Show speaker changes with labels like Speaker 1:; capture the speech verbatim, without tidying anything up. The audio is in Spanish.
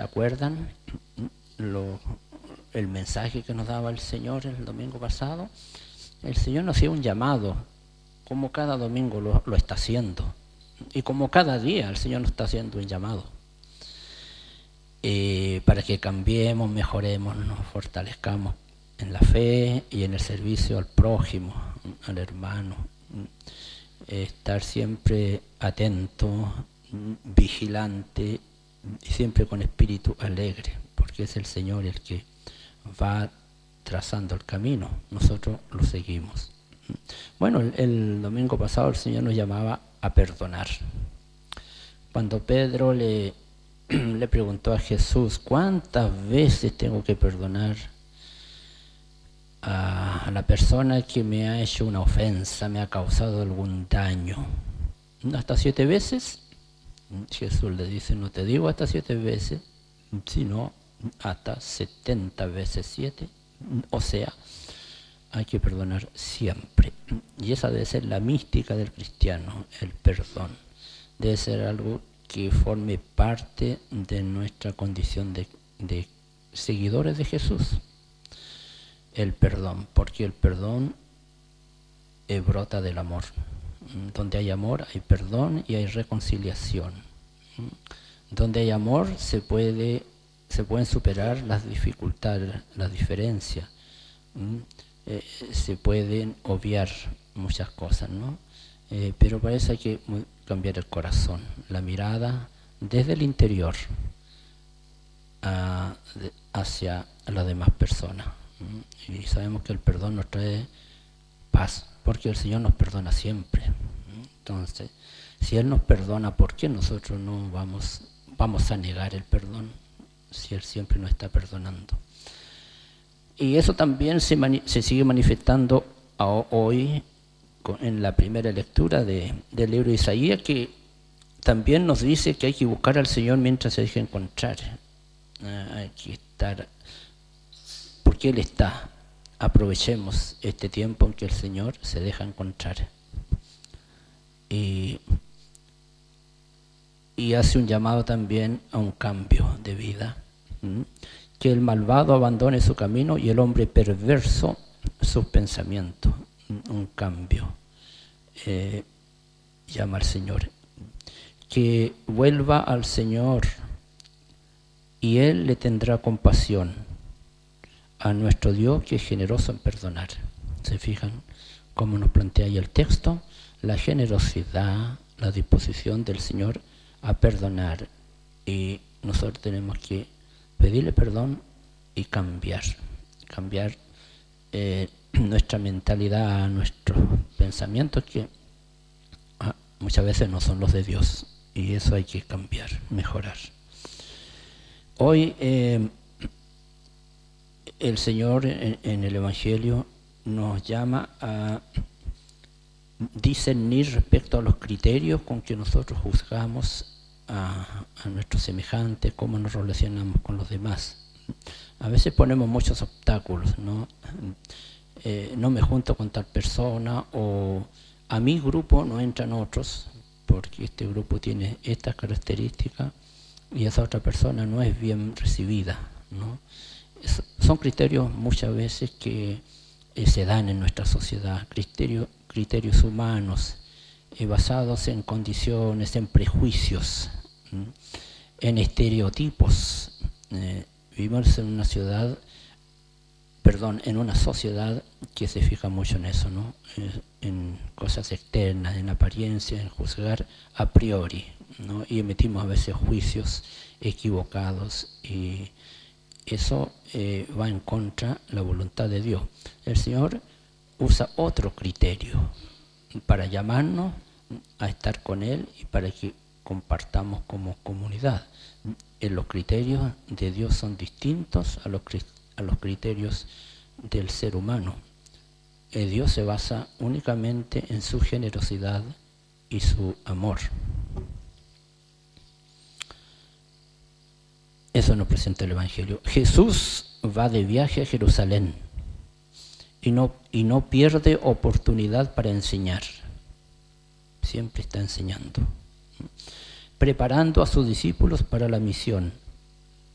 Speaker 1: acuerdan lo, el mensaje que nos daba el Señor el domingo pasado? El Señor nos hacía un llamado, como cada domingo lo, lo está haciendo. Y como cada día el Señor nos está haciendo un llamado. Eh, para que cambiemos, mejoremos, nos fortalezcamos en la fe y en el servicio al prójimo, al hermano. Eh, estar siempre atento, vigilante y siempre con espíritu alegre, porque es el Señor el que va trazando el camino, nosotros lo seguimos. Bueno, el, el domingo pasado el Señor nos llamaba a perdonar. Cuando Pedro le, le preguntó a Jesús, ¿cuántas veces tengo que perdonar a la persona que me ha hecho una ofensa, me ha causado algún daño? ¿Hasta siete veces? Jesús le dice, no te digo hasta siete veces, sino hasta setenta veces siete. O sea, hay que perdonar siempre. Y esa debe ser la mística del cristiano, el perdón. Debe ser algo que forme parte de nuestra condición de, de seguidores de Jesús. El perdón, porque el perdón eh, brota del amor. Donde hay amor hay perdón y hay reconciliación. Donde hay amor se puede, se pueden superar las dificultades, las diferencias. Eh, se pueden obviar muchas cosas, ¿no? Eh, pero para eso hay que cambiar el corazón, la mirada desde el interior a, de, hacia las demás personas. Y sabemos que el perdón nos trae paz, porque el Señor nos perdona siempre. Entonces, si Él nos perdona, ¿por qué nosotros no vamos, vamos a negar el perdón si Él siempre nos está perdonando? Y eso también se, mani se sigue manifestando a, hoy con, en la primera lectura de, del libro de Isaías, que también nos dice que hay que buscar al Señor mientras se deje encontrar. Eh, hay que estar, porque Él está. Aprovechemos este tiempo en que el Señor se deja encontrar. Y, y hace un llamado también a un cambio de vida. ¿Mm? Que el malvado abandone su camino y el hombre perverso sus pensamientos. Un cambio. Eh, llama al Señor. Que vuelva al Señor y Él le tendrá compasión a nuestro Dios, que es generoso en perdonar. ¿Se fijan cómo nos plantea ahí el texto? La generosidad, la disposición del Señor a perdonar. Y nosotros tenemos que pedirle perdón y cambiar. Cambiar eh, nuestra mentalidad, nuestros pensamientos, que ah, muchas veces no son los de Dios. Y eso hay que cambiar, mejorar. Hoy eh, el Señor en, en el Evangelio nos llama a discernir respecto a los criterios con que nosotros juzgamos a, a nuestros semejantes, cómo nos relacionamos con los demás. A veces ponemos muchos obstáculos, ¿no? Eh, no me junto con tal persona, o a mi grupo no entran otros, porque este grupo tiene estas características y esa otra persona no es bien recibida, ¿no? Es, son criterios muchas veces que eh, se dan en nuestra sociedad, criterios, criterios humanos eh, basados en condiciones, en prejuicios, ¿m? en estereotipos. Eh, vivimos en una ciudad, perdón, en una sociedad que se fija mucho en eso, ¿no? Eh, en cosas externas, en apariencia, en juzgar a priori, ¿no? Y emitimos a veces juicios equivocados, y eso eh, va en contra de la voluntad de Dios. El Señor usa otro criterio para llamarnos a estar con Él y para que compartamos como comunidad. Eh, los criterios de Dios son distintos a los, a los criterios del ser humano. Eh, Dios se basa únicamente en su generosidad y su amor. Eso nos presenta el Evangelio. Jesús va de viaje a Jerusalén y no, y no pierde oportunidad para enseñar. Siempre está enseñando, preparando a sus discípulos para la misión.